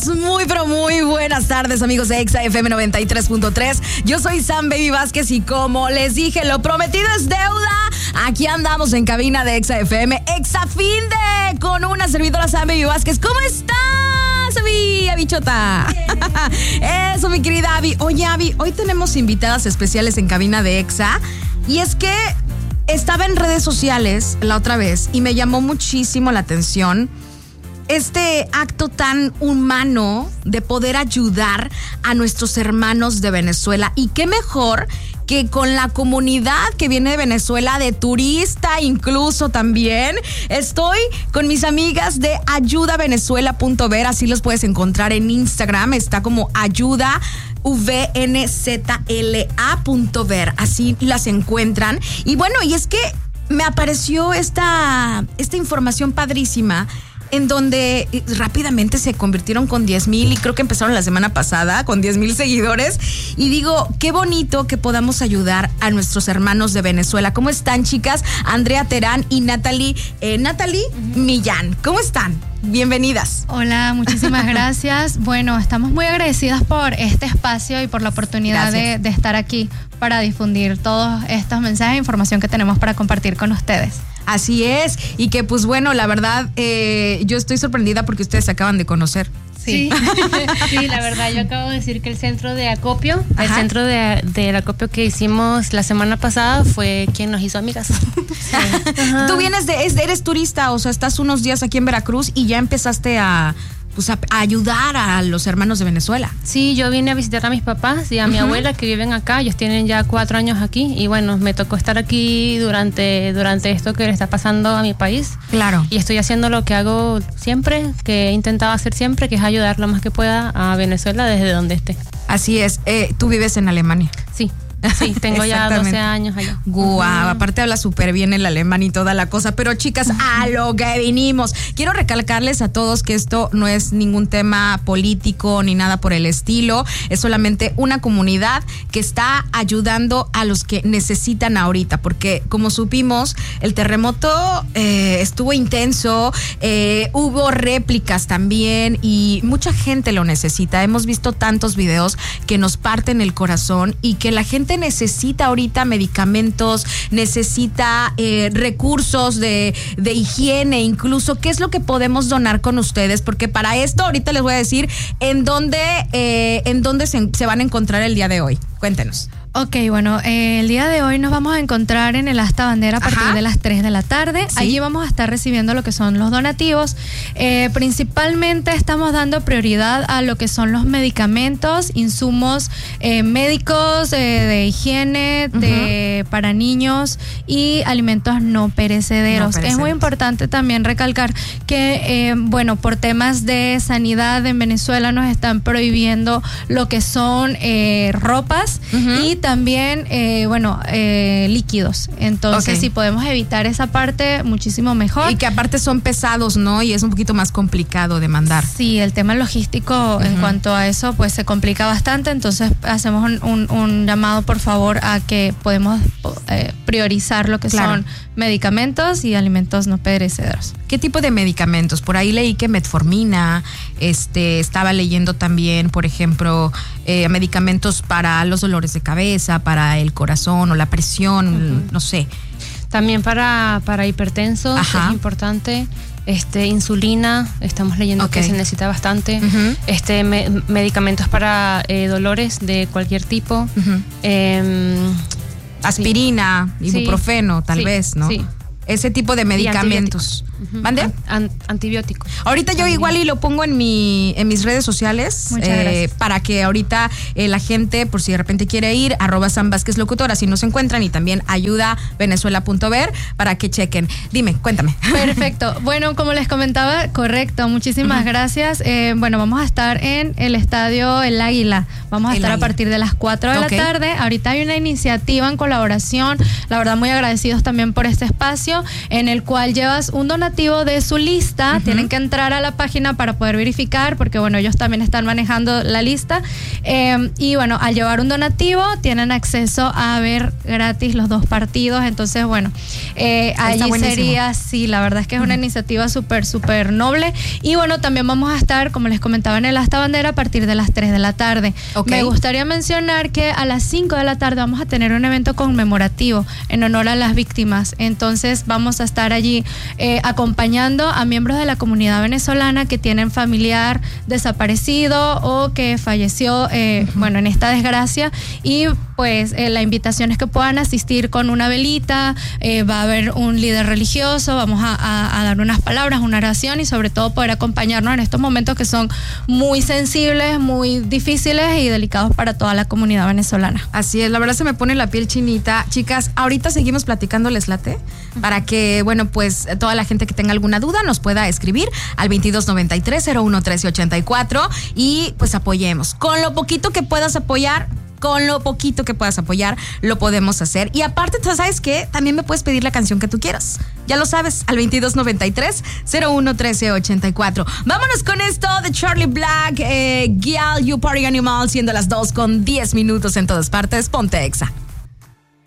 Muy, pero muy buenas tardes, amigos de Exa FM 93.3. Yo soy Sam Baby Vázquez y como les dije, lo prometido es deuda. Aquí andamos en cabina de Exa FM, Exa Finde, con una servidora Sam Baby Vázquez. ¿Cómo estás, Abby? Bichota. Eso, mi querida Abby. Oye, Abby, hoy tenemos invitadas especiales en cabina de Exa. Y es que estaba en redes sociales la otra vez y me llamó muchísimo la atención este acto tan humano de poder ayudar a nuestros hermanos de Venezuela. Y qué mejor que con la comunidad que viene de Venezuela, de turista incluso también. Estoy con mis amigas de ayudavenezuela.ver, así los puedes encontrar en Instagram, está como ayudaVNZLA.ver, así las encuentran. Y bueno, y es que me apareció esta información padrísima, en donde rápidamente se convirtieron con 10,000 y creo que empezaron la semana pasada con 10,000 seguidores. Y digo, qué bonito que podamos ayudar a nuestros hermanos de Venezuela. ¿Cómo están, chicas? Andrea Terán y Natalie Millán. ¿Cómo están? Bienvenidas. Hola, muchísimas gracias. Bueno, estamos muy agradecidas por este espacio y por la oportunidad de estar aquí para difundir todos estos mensajes e información que tenemos para compartir con ustedes. Así es, y que pues bueno, la verdad, yo estoy sorprendida porque ustedes se acaban de conocer. Sí, sí, la verdad, yo acabo de decir que el centro de acopio, el centro del acopio que hicimos la semana pasada fue quien nos hizo amigas. Sí. Tú vienes eres turista, o sea, estás unos días aquí en Veracruz y ya empezaste a ayudar a los hermanos de Venezuela. Sí, yo vine a visitar a mis papás y a mi abuela que viven acá. Ellos tienen ya 4 años aquí y bueno, me tocó estar aquí durante esto que le está pasando a mi país. Claro. Y estoy haciendo lo que hago siempre, que he intentado hacer siempre, que es ayudar lo más que pueda a Venezuela desde donde esté. Así es. Tú vives en Alemania. Sí. Sí, tengo ya 12 años allá. Guau, aparte habla súper bien el alemán y toda la cosa. Pero chicas, a lo que vinimos. Quiero recalcarles a todos que esto no es ningún tema político ni nada por el estilo. Es solamente una comunidad que está ayudando a los que necesitan ahorita. Porque como supimos, el terremoto estuvo intenso, hubo réplicas también y mucha gente lo necesita. Hemos visto tantos videos que nos parten el corazón y que la gente necesita ahorita medicamentos, necesita recursos de higiene incluso. ¿Qué es lo que podemos donar con ustedes? Porque para esto ahorita les voy a decir en dónde se van a encontrar el día de hoy. Cuéntenos. Ok, bueno, el día de hoy nos vamos a encontrar en el Asta Bandera a partir de las 3 de la tarde. ¿Sí? Allí vamos a estar recibiendo lo que son los donativos. Principalmente estamos dando prioridad a lo que son los medicamentos, insumos médicos, de higiene, para niños y alimentos no perecederos. Es muy importante también recalcar que, por temas de sanidad en Venezuela nos están prohibiendo lo que son ropas y también, líquidos. Entonces, si podemos evitar esa parte, muchísimo mejor. Y que aparte son pesados, ¿no? Y es un poquito más complicado de mandar. Sí, el tema logístico en cuanto a eso, pues se complica bastante. Entonces, hacemos un llamado, por favor, a que podemos priorizar lo que son medicamentos y alimentos no perecederos. ¿Qué tipo de medicamentos? Por ahí leí que metformina, estaba leyendo también, por ejemplo, medicamentos para los dolores de cabeza, para el corazón o la presión, no sé. También para hipertensos es importante. Insulina, estamos leyendo que se necesita bastante. Medicamentos para dolores de cualquier tipo. Aspirina, ibuprofeno, tal vez, ¿no? Sí. Ese tipo de medicamentos. ¿Mande? Antibióticos. Ahorita yo igual y lo pongo en mis redes sociales para que ahorita la gente, por si de repente quiere ir, @Sam Vázquez Locutora, si no se encuentran, y también ayudavenezuela.ver para que chequen. Dime, cuéntame. Perfecto. Bueno, como les comentaba, correcto, muchísimas gracias. Vamos a estar en el estadio El Águila. Vamos a estar a partir de las 4 de la tarde. Ahorita hay una iniciativa en colaboración, la verdad muy agradecidos también por este espacio, en el cual llevas un donativo donativo de su lista. Tienen que entrar a la página para poder verificar, porque bueno, ellos también están manejando la lista. Y bueno, al llevar un donativo tienen acceso a ver gratis los 2 partidos. Entonces bueno, allí sería, sí, la verdad es que es una iniciativa súper noble. Y bueno, también vamos a estar, como les comentaba, en el Asta Bandera a partir de las 3 de la tarde. Me gustaría mencionar que a las 5 de la tarde vamos a tener un evento conmemorativo en honor a las víctimas. Entonces vamos a estar allí acompañando a miembros de la comunidad venezolana que tienen familiar desaparecido o que falleció bueno, en esta desgracia, y pues la invitación es que puedan asistir con una velita. Va a haber un líder religioso, vamos a dar unas palabras, una oración, y sobre todo poder acompañarnos en estos momentos que son muy sensibles, muy difíciles y delicados para toda la comunidad venezolana. Así es, la verdad se me pone la piel chinita. Chicas, ahorita seguimos platicando, ¿les late? Para que, bueno, pues toda la gente que tenga alguna duda nos pueda escribir al 2293-011384 y pues apoyemos. Con lo poquito que puedas apoyar, lo podemos hacer. Y aparte, ¿sabes qué? También me puedes pedir la canción que tú quieras. Ya lo sabes, al 2293-011384. Vámonos con esto de Charlie Black, Girl, You Party Animal, siendo las 2:10 en todas partes. Ponte Exa.